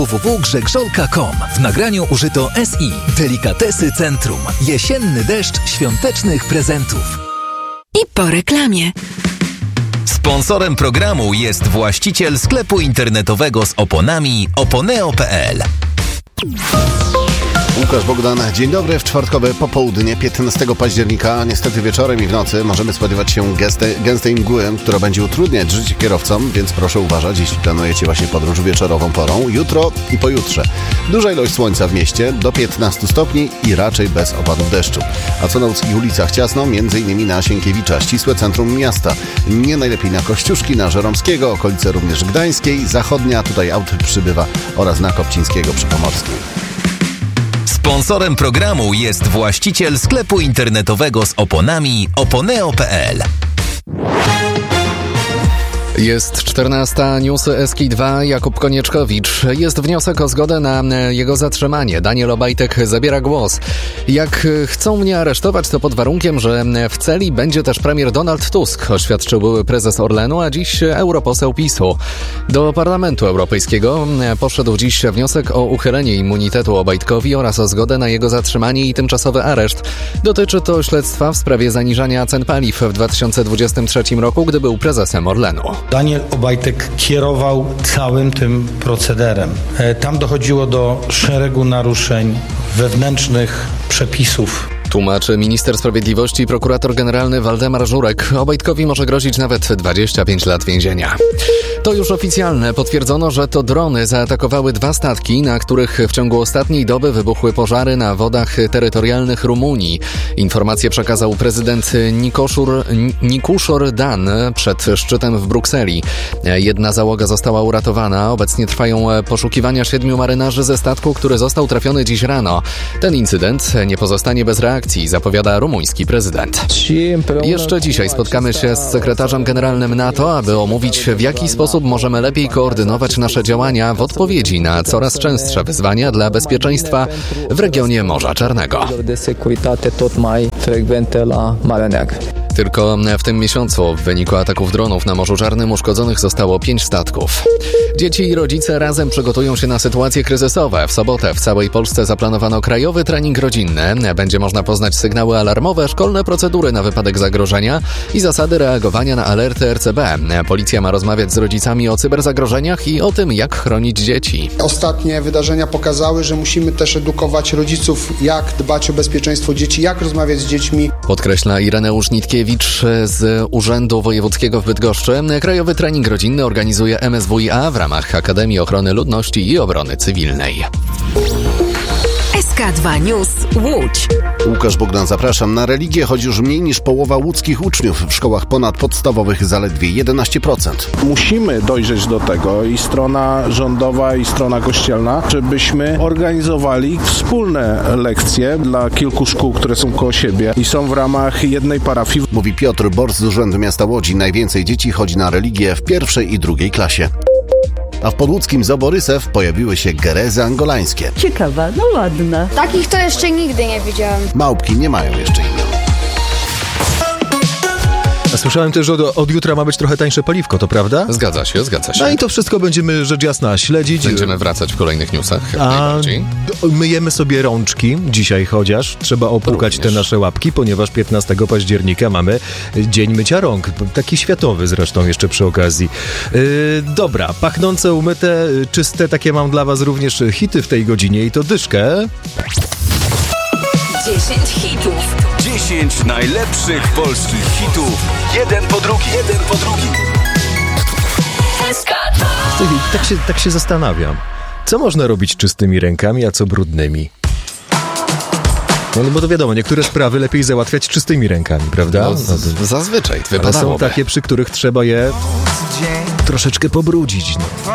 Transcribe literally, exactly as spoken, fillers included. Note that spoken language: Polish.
w w w kropka grzegrzolka kropka com. W nagraniu użyto S I. Delikatesy Centrum. Jesienny deszcz świątecznych prezentów. I po reklamie. Sponsorem programu jest właściciel sklepu internetowego z oponami oponeo kropka p l. Łukasz Bogdan, dzień dobry. W czwartkowe popołudnie piętnastego października, niestety wieczorem i w nocy możemy spodziewać się gęstej, gęstej mgły, która będzie utrudniać życie kierowcom, więc proszę uważać, jeśli planujecie właśnie podróż wieczorową porą. Jutro i pojutrze duża ilość słońca w mieście, do piętnastu stopni i raczej bez opadów deszczu. A co na łódzkich ulicach? Ciasno, między innymi na Sienkiewicza, ścisłe centrum miasta. Nie najlepiej na Kościuszki, na Żeromskiego, okolice również Gdańskiej, Zachodnia, tutaj aut przybywa, oraz na Kopcińskiego przy Pomorskiej. Sponsorem programu jest właściciel sklepu internetowego z oponami oponeo kropka p l. Jest czternasta, newsy S K dwa, Jakub Konieczkowicz. Jest wniosek o zgodę na jego zatrzymanie. Daniel Obajtek zabiera głos. Jak chcą mnie aresztować, to pod warunkiem, że w celi będzie też premier Donald Tusk, oświadczył były prezes Orlenu, a dziś europoseł PiSu. Do Parlamentu Europejskiego poszedł dziś wniosek o uchylenie immunitetu Obajtkowi oraz o zgodę na jego zatrzymanie i tymczasowy areszt. Dotyczy to śledztwa w sprawie zaniżania cen paliw w dwa tysiące dwudziestym trzecim roku, gdy był prezesem Orlenu. Daniel Obajtek kierował całym tym procederem. Tam dochodziło do szeregu naruszeń wewnętrznych przepisów. Tłumaczy minister sprawiedliwości i prokurator generalny Waldemar Żurek. Obajtkowi może grozić nawet dwadzieścia pięć lat więzienia. To już oficjalne. Potwierdzono, że to drony zaatakowały dwa statki, na których w ciągu ostatniej doby wybuchły pożary na wodach terytorialnych Rumunii. Informację przekazał prezydent Nikoszur, Nikuszor Dan przed szczytem w Brukseli. Jedna załoga została uratowana. Obecnie trwają poszukiwania siedmiu marynarzy ze statku, który został trafiony dziś rano. Ten incydent nie pozostanie bez reakcji, zapowiada rumuński prezydent. Jeszcze dzisiaj spotkamy się z sekretarzem generalnym NATO, aby omówić, w jaki sposób możemy lepiej koordynować nasze działania w odpowiedzi na coraz częstsze wyzwania dla bezpieczeństwa w regionie Morza Czarnego. Tylko w tym miesiącu w wyniku ataków dronów na Morzu Czarnym uszkodzonych zostało pięć statków. Dzieci i rodzice razem przygotują się na sytuacje kryzysowe. W sobotę w całej Polsce zaplanowano krajowy trening rodzinny. Będzie można poznać sygnały alarmowe, szkolne procedury na wypadek zagrożenia i zasady reagowania na alerty R C B. Policja ma rozmawiać z rodzicami o cyberzagrożeniach i o tym, jak chronić dzieci. Ostatnie wydarzenia pokazały, że musimy też edukować rodziców, jak dbać o bezpieczeństwo dzieci, jak rozmawiać z dziećmi. Podkreśla Ireneusz Nitkiewicz z Urzędu Wojewódzkiego w Bydgoszczy. Krajowy trening rodzinny organizuje M S W i A w ramach Akademii Ochrony Ludności i Obrony Cywilnej. S K dwa News Łódź. Łukasz Bogdan, zapraszam. Na religię chodzi już mniej niż połowa łódzkich uczniów. W szkołach ponadpodstawowych zaledwie jedenaście procent. Musimy dojrzeć do tego, i strona rządowa, i strona kościelna, żebyśmy organizowali wspólne lekcje dla kilku szkół, które są koło siebie i są w ramach jednej parafii. Mówi Piotr Bors z Urzędu Miasta Łodzi. Najwięcej dzieci chodzi na religię w pierwszej i drugiej klasie. A w podłódzkim Zoborysew pojawiły się gerezy angolańskie. Ciekawa, no ładna. Takich to jeszcze nigdy nie widziałem. Małpki nie mają jeszcze imion. Słyszałem też, że od, od jutra ma być trochę tańsze paliwko, to prawda? Zgadza się, zgadza się. No i to wszystko będziemy, rzecz jasna, śledzić. Będziemy wracać w kolejnych newsach. A myjemy sobie rączki dzisiaj chociaż. Trzeba opłukać te nasze łapki, ponieważ piętnastego października mamy Dzień Mycia Rąk. Taki światowy zresztą jeszcze przy okazji. Yy, dobra, pachnące, umyte, czyste, takie mam dla was również hity w tej godzinie i to dyszkę. dziesięć hitów. dziesięć najlepszych polskich hitów. Jeden po drugi. Jeden po drugi. Tak się, tak się zastanawiam. Co można robić czystymi rękami, a co brudnymi? No, no bo to wiadomo, niektóre sprawy lepiej załatwiać czystymi rękami, prawda? No, z- zazwyczaj. Ale są takie, przy których trzeba je troszeczkę pobrudzić. No.